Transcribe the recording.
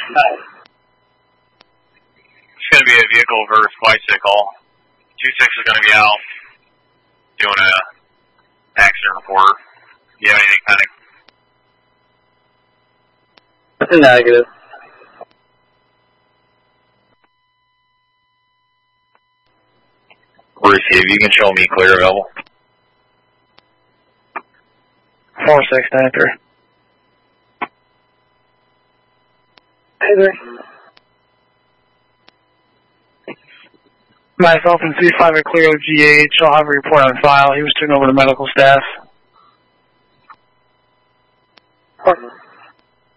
It's going to be a vehicle versus bicycle. 2-6 is going to be out doing a accident report. Do you have anything kind of... Negative. Receive, you can show me clear available. 4693. Hey there. Myself and C5 are clear of GH. I'll have a report on file. He was turned over to medical staff.